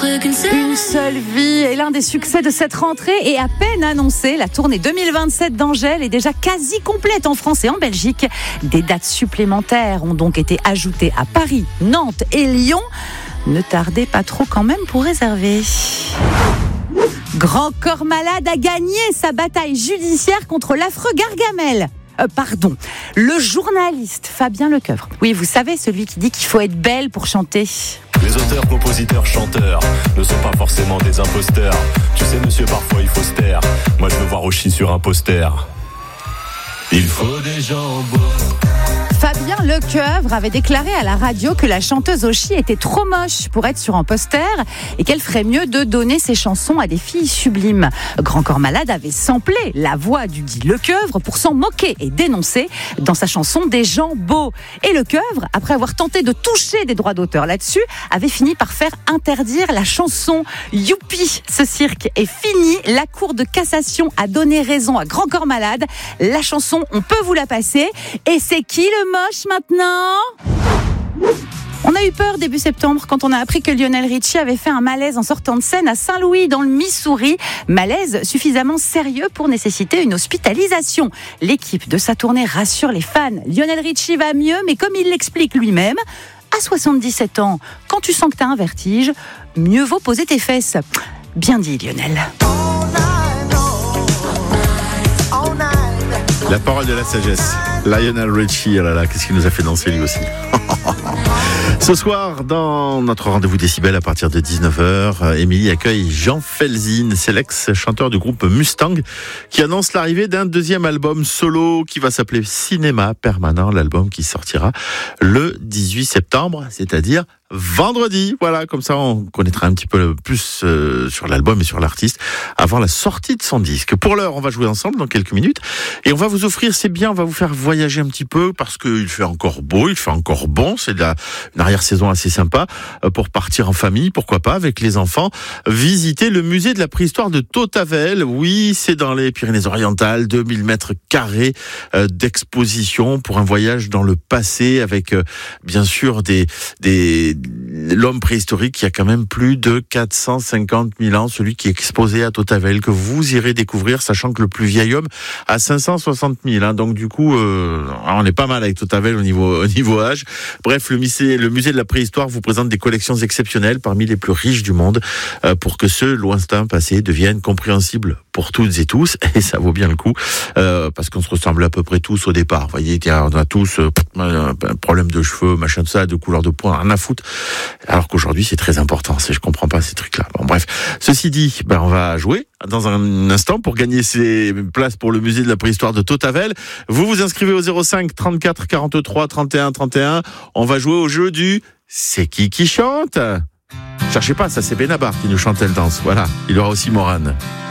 Une seule vie est l'un des succès de cette rentrée et à peine annoncé, la tournée 2027 d'Angèle est déjà quasi complète en France et en Belgique. Des dates supplémentaires ont donc été ajoutées à Paris, Nantes et Lyon. Ne tardez pas trop quand même pour réserver. Grand Corps Malade a gagné sa bataille judiciaire contre l'affreux Gargamel. Le journaliste Fabien Lecoeuvre. Oui, vous savez, celui qui dit qu'il faut être belle pour chanter. Les auteurs, compositeurs, chanteurs ne sont pas forcément des imposteurs. Tu sais, monsieur, parfois il faut se taire. Moi, je veux voir Oshi sur un poster. Il faut des gens beaux. Fabien Lecoeuvre avait déclaré à la radio que la chanteuse Oshi était trop moche pour être sur un poster et qu'elle ferait mieux de donner ses chansons à des filles sublimes. Grand Corps Malade avait samplé la voix du dit Lecoeuvre pour s'en moquer et dénoncer dans sa chanson Des gens beaux. Et Lecoeuvre, après avoir tenté de toucher des droits d'auteur là-dessus, avait fini par faire interdire la chanson. Youpi, ce cirque est fini. La Cour de cassation a donné raison à Grand Corps Malade. La chanson, on peut vous la passer. Et c'est qui le moche maintenant ? On a eu peur début septembre quand on a appris que Lionel Richie avait fait un malaise en sortant de scène à Saint-Louis dans le Missouri. Malaise suffisamment sérieux pour nécessiter une hospitalisation. L'équipe de sa tournée rassure les fans. Lionel Richie va mieux, mais comme il l'explique lui-même, à 77 ans, quand tu sens que tu as un vertige, mieux vaut poser tes fesses. Bien dit Lionel. La parole de la sagesse. Lionel Richie, oh là là, qu'est-ce qu'il nous a fait danser lui aussi. Ce soir, dans notre rendez-vous décibel à partir de 19h, Émilie accueille Jean Felzine, c'est l'ex-chanteur du groupe Mustang, qui annonce l'arrivée d'un deuxième album solo qui va s'appeler Cinéma Permanent, l'album qui sortira le 18 septembre, c'est-à-dire vendredi. Voilà, comme ça on connaîtra un petit peu plus sur l'album et sur l'artiste avant la sortie de son disque. Pour l'heure, on va jouer ensemble dans quelques minutes et on va vous offrir, c'est bien, on va vous faire voyager un petit peu parce qu'il fait encore beau, il fait encore bon, c'est une arrière-saison assez sympa pour partir en famille, pourquoi pas, avec les enfants, visiter le musée de la préhistoire de Tautavel. Oui, c'est dans les Pyrénées-Orientales, 2000 mètres carrés d'exposition pour un voyage dans le passé avec bien sûr l'homme préhistorique qui a quand même plus de 450 000 ans, celui qui est exposé à Tautavel, que vous irez découvrir, sachant que le plus vieil homme a 560 000. Hein. Donc du coup, on est pas mal avec Tautavel au niveau âge. Bref, le musée de la préhistoire vous présente des collections exceptionnelles parmi les plus riches du monde pour que ce lointain passé devienne compréhensible pour toutes et tous, et ça vaut bien le coup parce qu'on se ressemble à peu près tous au départ. Vous voyez, on a tous un problème de cheveux, machin de ça, de couleur de peau, rien à foutre. Alors qu'aujourd'hui, c'est très important. Je comprends pas ces trucs-là. Bon, bref. Ceci dit, on va jouer dans un instant pour gagner ces places pour le musée de la préhistoire de Tautavel. Vous vous inscrivez au 05 34 43 31 31. On va jouer au jeu du C'est qui chante ? Cherchez pas, ça c'est Benabar qui nous chante Elle danse. Voilà. Il y aura aussi Morane.